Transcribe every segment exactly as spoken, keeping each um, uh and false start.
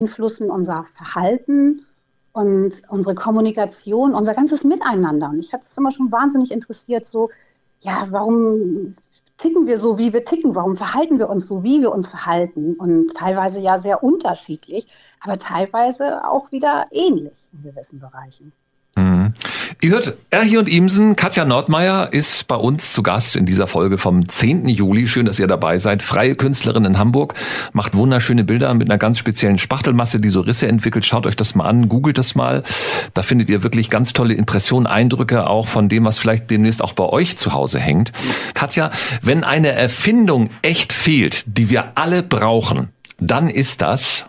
beeinflussen unser Verhalten und unsere Kommunikation, unser ganzes Miteinander. Und ich hatte es immer schon wahnsinnig interessiert, so, ja, warum ticken wir so, wie wir ticken? Warum verhalten wir uns so, wie wir uns verhalten? Und teilweise ja sehr unterschiedlich, aber teilweise auch wieder ähnlich in gewissen Bereichen. Mhm. Ihr hört Erhi und Imsen. Katja Nordmeier ist bei uns zu Gast in dieser Folge vom zehnten Juli. Schön, dass ihr dabei seid. Freie Künstlerin in Hamburg, macht wunderschöne Bilder mit einer ganz speziellen Spachtelmasse, die so Risse entwickelt. Schaut euch das mal an, googelt das mal. Da findet ihr wirklich ganz tolle Impressionen, Eindrücke auch von dem, was vielleicht demnächst auch bei euch zu Hause hängt. Katja, wenn eine Erfindung echt fehlt, die wir alle brauchen, dann ist das...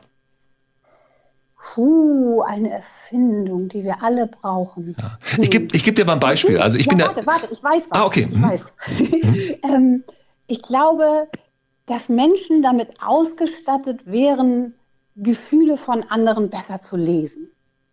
Puh, eine Erfindung, die wir alle brauchen. Ja. Ich gebe ich geb dir mal ein Beispiel. Also ich ja, bin warte, der... warte, ich weiß was. Ah, okay. Ich weiß. ähm, ich glaube, dass Menschen damit ausgestattet wären, Gefühle von anderen besser zu lesen.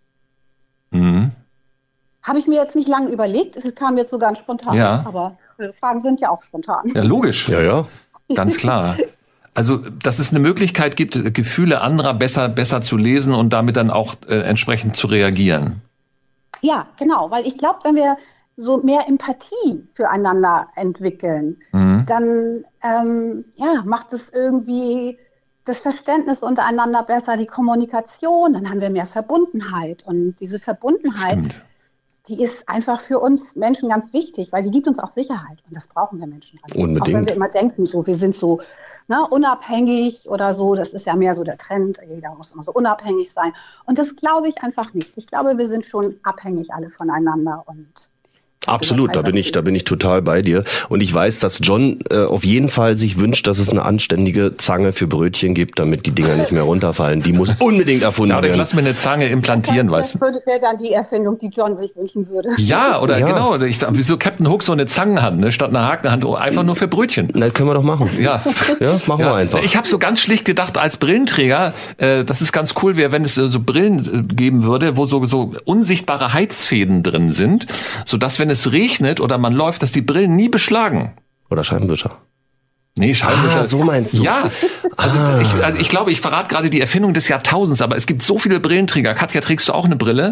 Mhm. Habe ich mir jetzt nicht lange überlegt. Es kam jetzt so ganz spontan. Ja. Aber Fragen sind ja auch spontan. Ja, logisch. Ja, ja. Ganz klar. Also, dass es eine Möglichkeit gibt, Gefühle anderer besser, besser zu lesen und damit dann auch äh, entsprechend zu reagieren. Ja, genau, weil ich glaube, wenn wir so mehr Empathie füreinander entwickeln, mhm. dann ähm, ja, macht es irgendwie das Verständnis untereinander besser, die Kommunikation, dann haben wir mehr Verbundenheit. Und diese Verbundenheit, Stimmt. die ist einfach für uns Menschen ganz wichtig, weil die gibt uns auch Sicherheit. Und das brauchen wir Menschen. Also, Unbedingt. Auch wenn wir immer denken, so, wir sind so ne, unabhängig oder so, das ist ja mehr so der Trend, jeder muss immer so unabhängig sein. Und das glaube ich einfach nicht. Ich glaube, wir sind schon abhängig alle voneinander und Absolut, da bin ich, da bin ich total bei dir. Und ich weiß, dass John äh, auf jeden Fall sich wünscht, dass es eine anständige Zange für Brötchen gibt, damit die Dinger nicht mehr runterfallen. Die muss unbedingt erfunden ja, werden. Ja, lass mir eine Zange implantieren, weißt du. Das wäre dann die Erfindung, die John sich wünschen würde. Ja, oder ja. genau. Ich, wieso Captain Hook so eine Zangenhand, ne, statt einer Hakenhand, einfach nur für Brötchen. Das können wir doch machen. Ja, ja machen ja. wir einfach. Ich habe so ganz schlicht gedacht, als Brillenträger, äh, dass es ganz cool wäre, wenn es äh, so Brillen geben würde, wo so, so unsichtbare Heizfäden drin sind, sodass, wenn es regnet oder man läuft, dass die Brillen nie beschlagen. Oder Scheibenwischer. Nee, Scheibenwischer. Ah, so meinst du. Ja, also, ah. ich, also ich glaube, ich verrate gerade die Erfindung des Jahrtausends, aber es gibt so viele Brillenträger. Katja, trägst du auch eine Brille?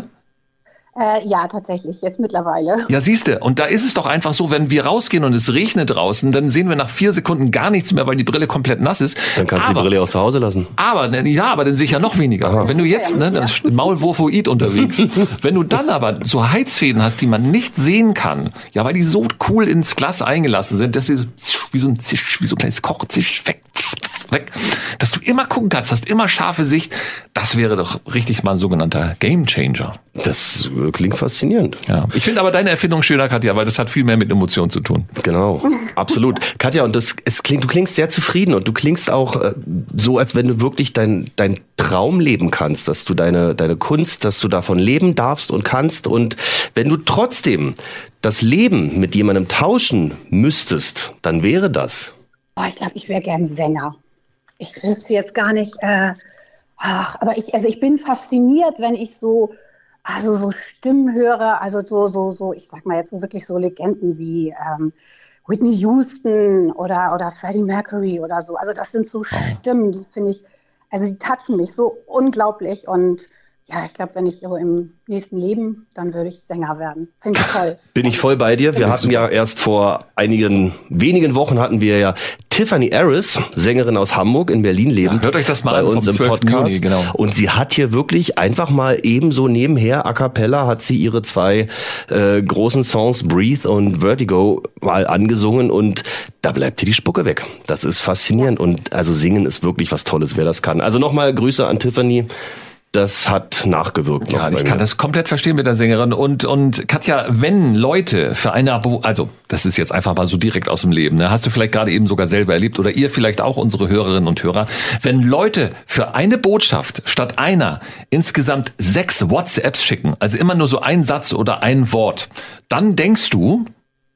Äh, ja, tatsächlich, jetzt mittlerweile. Ja, siehste, und da ist es doch einfach so, wenn wir rausgehen und es regnet draußen, dann sehen wir nach vier Sekunden gar nichts mehr, weil die Brille komplett nass ist. Dann kannst du die Brille auch zu Hause lassen. Aber, ja, aber dann sehe ich ja noch weniger. Aha. Wenn du jetzt, ne, das ist Maulwurfoid unterwegs, wenn du dann aber so Heizfäden hast, die man nicht sehen kann, ja, weil die so cool ins Glas eingelassen sind, dass sie so, wie so ein Zisch, wie so ein kleines Kochzisch weg, weg, dass du immer gucken kannst, hast immer scharfe Sicht, das wäre doch richtig mal ein sogenannter Gamechanger. Das klingt faszinierend. Ja. Ich finde aber deine Erfindung schöner, Katja, weil das hat viel mehr mit Emotionen zu tun. Genau, absolut. Katja, und das, es klingt, du klingst sehr zufrieden und du klingst auch äh, so, als wenn du wirklich dein, dein Traum leben kannst, dass du deine, deine Kunst, dass du davon leben darfst und kannst. Und wenn du trotzdem das Leben mit jemandem tauschen müsstest, dann wäre das. Oh, ich glaube, ich wäre gern Sänger. Ich wüsste jetzt gar nicht, äh, ach, aber ich, also ich bin fasziniert, wenn ich so, also so Stimmen höre, also so, so, so, ich sag mal jetzt so wirklich so Legenden wie ähm, Whitney Houston oder, oder Freddie Mercury oder so. Also das sind so Stimmen, die finde ich, also die touchen mich so unglaublich und ja, ich glaube, wenn ich so im nächsten Leben, dann würde ich Sänger werden. Finde ich toll. Bin ich voll bei dir. Wir hatten ja erst vor einigen wenigen Wochen hatten wir ja Tiffany Harris, Sängerin aus Hamburg, in Berlin leben. Ja, hört euch das mal bei an uns vom im Podcast. Juni, genau. Und sie hat hier wirklich einfach mal ebenso nebenher a cappella hat sie ihre zwei äh, großen Songs Breathe und Vertigo mal angesungen und da bleibt ihr die Spucke weg. Das ist faszinierend. Ja. Und also singen ist wirklich was Tolles, wer das kann. Also nochmal Grüße an Tiffany. Das hat nachgewirkt. Ja, ich kann das komplett verstehen mit der Sängerin. Und, und Katja, wenn Leute für eine, Abo, also das ist jetzt einfach mal so direkt aus dem Leben, ne? Hast du vielleicht gerade eben sogar selber erlebt oder ihr vielleicht auch, unsere Hörerinnen und Hörer, wenn Leute für eine Botschaft statt einer insgesamt sechs WhatsApps schicken, also immer nur so ein Satz oder ein Wort, dann denkst du...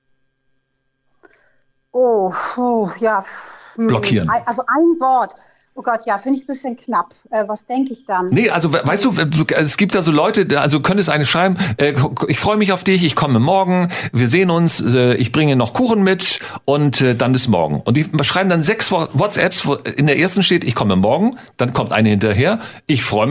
Oh, oh ja. Blockieren. Also ein Wort. Oh Gott, ja, finde ich ein bisschen knapp. Äh, was denke ich dann? Nee, also we- weißt du, du, es gibt da so Leute, also du könntest eine schreiben, äh, ich freue mich auf dich, ich komme morgen, wir sehen uns, äh, ich bringe noch Kuchen mit und äh, dann ist morgen. Und die schreiben dann sechs WhatsApps, wo in der ersten steht, ich komme morgen, dann kommt eine hinterher, ich freue mich.